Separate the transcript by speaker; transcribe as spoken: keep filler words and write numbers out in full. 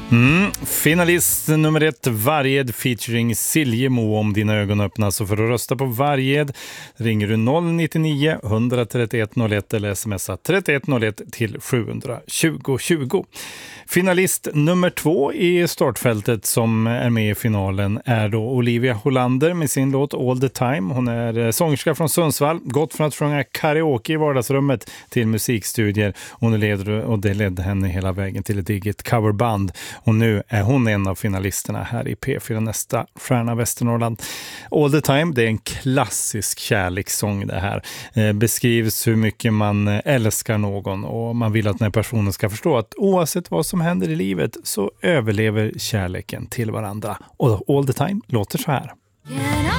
Speaker 1: Mm, finalist nummer ett, Varged featuring Siljemo. Om dina ögon öppnas, så för att rösta på Varged ringer du noll nio nio ett tre ett noll ett eller smsa tre ett noll ett till sju två två. Finalist nummer två i startfältet som är med i finalen är då Olivia Hollander med sin låt All the Time. Hon är sångerska från Sundsvall, gått från att sjunga karaoke i vardagsrummet till musikstudier. Hon leder, och det ledde henne hela vägen till ett eget coverband. Och nu är hon en av finalisterna här i P fyra Nästa Stjärna Västernorrland. All the Time, det är en klassisk kärlekssång det här. Eh, beskrivs hur mycket man älskar någon, och man vill att den här personen ska förstå att oavsett vad som händer i livet så överlever kärleken till varandra. Och All the Time låter så här.